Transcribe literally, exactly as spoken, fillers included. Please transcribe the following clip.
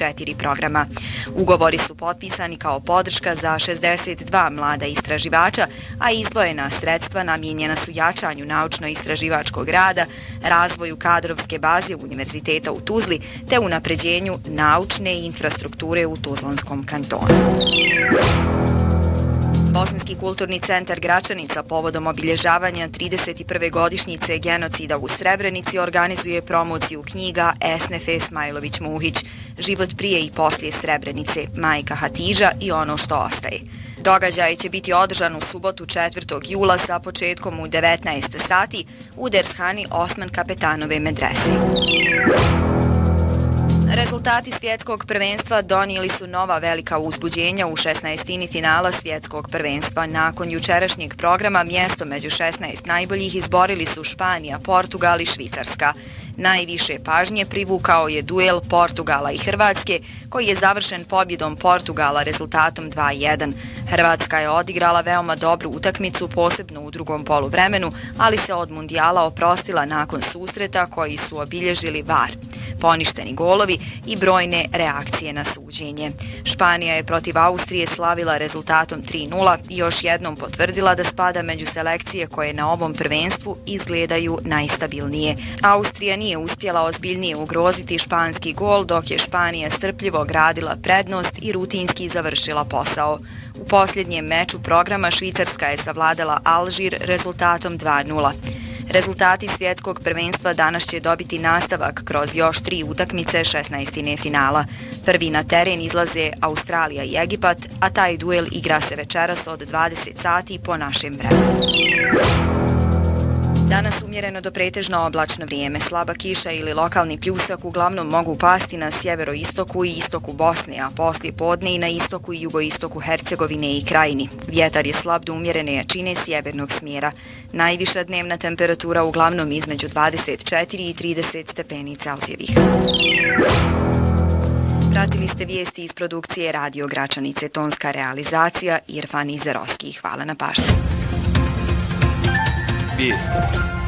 četiri programa. Ugovori su potpisani kao podrška za šezdeset dva mlada istraživača, a izdvojena sredstva namijenjena su jačanju naučno-istraživačkog rada, razvoju kadrovske baze Univerziteta u Tuzli te unapređenju naučne infrastrukture u Tuzlanskom kantonu. Bosanski kulturni centar Gračanica povodom obilježavanja trideset prve godišnjice genocida u Srebrenici organizuje promociju knjiga Esnefe Smajlović-Muhić, Život prije i poslije Srebrenice, Majka Hatidža i ono što ostaje. Događaj će biti održan u subotu četvrtog jula sa početkom u devetnaest sati u Dershani Osman Kapetanove medrese. Rezultati svjetskog prvenstva donijeli su nova velika uzbuđenja u šesnaestini finala svjetskog prvenstva. Nakon jučerašnjeg programa mjesto među šesnaest najboljih izborili su Španija, Portugal i Švicarska. Najviše pažnje privukao je duel Portugala i Hrvatske, koji je završen pobjedom Portugala rezultatom dva jedan. Hrvatska je odigrala veoma dobru utakmicu, posebno u drugom poluvremenu, ali se od mundijala oprostila nakon susreta koji su obilježili var, poništeni golovi i brojne reakcije na suđenje. Španija je protiv Austrije slavila rezultatom tri nula i još jednom potvrdila da spada među selekcije koje na ovom prvenstvu izgledaju najstabilnije. Austrija nije uspjela ozbiljnije ugroziti španski gol, dok je Španija strpljivo gradila prednost i rutinski završila posao. U posljednjem meču programa Švicarska je savladala Alžir rezultatom dva nula. Rezultati svjetskog prvenstva danas će dobiti nastavak kroz još tri utakmice šesnaestine finala. Prvi na teren izlaze Australija i Egipat, a taj duel igra se večeras od dvadeset sati po našem vremenu. Danas umjereno do pretežno oblačno vrijeme, slaba kiša ili lokalni pljusak uglavnom mogu pasti na sjeveroistoku i istoku Bosne, a poslije podne i na istoku i jugoistoku Hercegovine i Krajini. Vjetar je slab do umjerene jačine sjevernog smjera. Najviša dnevna temperatura uglavnom između dvadeset četiri i trideset stepeni Celzijevih. Pratili ste vijesti iz produkcije Radio Gračanice, tonska realizacija Irfan Izerovski. Hvala na pažnji. Vijesti.